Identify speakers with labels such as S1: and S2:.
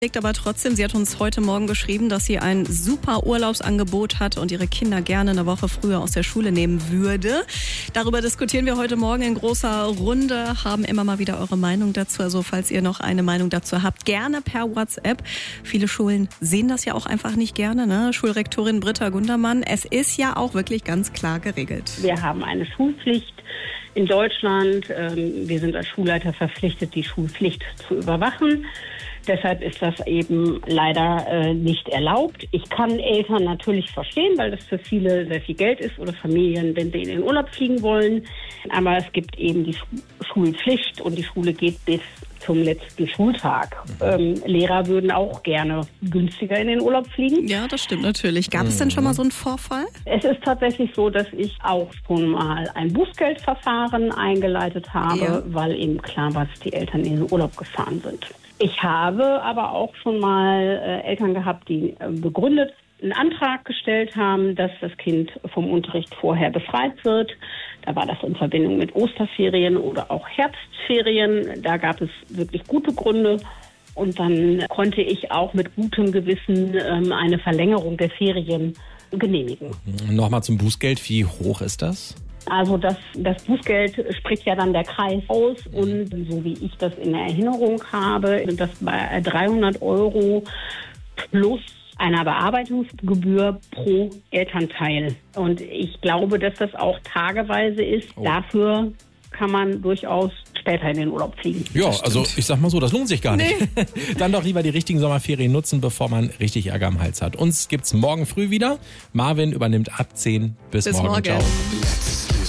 S1: Aber trotzdem, sie hat uns heute Morgen geschrieben, dass sie ein super Urlaubsangebot hat und ihre Kinder gerne eine Woche früher aus der Schule nehmen würde. Darüber diskutieren wir heute Morgen in großer Runde, haben immer mal wieder eure Meinung dazu. Also falls ihr noch eine Meinung dazu habt, gerne per WhatsApp. Viele Schulen sehen das ja auch einfach nicht gerne, ne? Schulrektorin Britta Gundermann, es ist ja auch wirklich ganz klar geregelt.
S2: Wir haben eine Schulpflicht in Deutschland. Wir sind als Schulleiter verpflichtet, die Schulpflicht zu überwachen. Deshalb ist das eben leider nicht erlaubt. Ich kann Eltern natürlich verstehen, weil das für viele sehr viel Geld ist oder Familien, wenn sie in den Urlaub fliegen wollen. Aber es gibt eben die Schulpflicht und die Schule geht bis zum letzten Schultag. Lehrer würden auch gerne günstiger in den Urlaub fliegen.
S1: Ja, das stimmt natürlich. Gab es denn schon mal so einen Vorfall?
S2: Es ist tatsächlich so, dass ich auch schon mal ein Bußgeldverfahren eingeleitet habe, weil eben klar war, dass die Eltern in den Urlaub gefahren sind. Ich habe aber auch schon mal Eltern gehabt, die begründet einen Antrag gestellt haben, dass das Kind vom Unterricht vorher befreit wird. Da war das in Verbindung mit Osterferien oder auch Herbstferien. Da gab es wirklich gute Gründe. Und dann konnte ich auch mit gutem Gewissen eine Verlängerung der Ferien genehmigen.
S3: Nochmal zum Bußgeld. Wie hoch ist das?
S2: Also das Bußgeld spricht ja dann der Kreis aus und so wie ich das in Erinnerung habe, sind das bei 300 € plus einer Bearbeitungsgebühr pro Elternteil. Und ich glaube, dass das auch tageweise ist. Dafür kann man durchaus später in den Urlaub fliegen.
S3: Ja, also ich sag mal so, das lohnt sich gar nicht. Nee. Dann doch lieber die richtigen Sommerferien nutzen, bevor man richtig Ärger am Hals hat. Uns gibt's morgen früh wieder. Marvin übernimmt ab 10. Bis morgen. Ciao.